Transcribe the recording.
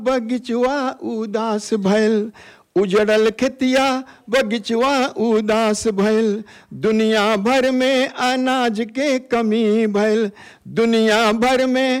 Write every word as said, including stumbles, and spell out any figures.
बगीचवा उदास भइल, उजड़ल खेतिया बगीचवा उदास भइल। दुनिया भर में अनाज के कमी भइल, दुनिया भर में